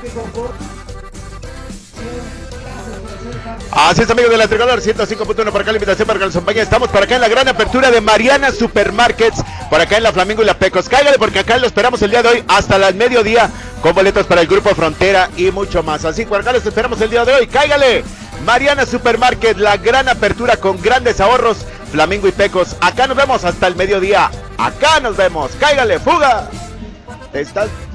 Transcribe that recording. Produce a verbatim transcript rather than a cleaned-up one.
Así es, amigos de la Tricolor ciento cinco punto uno, por acá la invitación para que nos acompañen. Estamos por acá en la gran apertura de Mariana Supermarkets, por acá en la Flamingo y la Pecos. Cáigale porque acá lo esperamos el día de hoy hasta las mediodía con boletos para el Grupo Frontera y mucho más. Así por acá los esperamos el día de hoy. Cáigale, Mariana Supermarket, la gran apertura con grandes ahorros, Flamingo y Pecos. Acá nos vemos hasta el mediodía. Acá nos vemos. Cáigale, fuga. Estás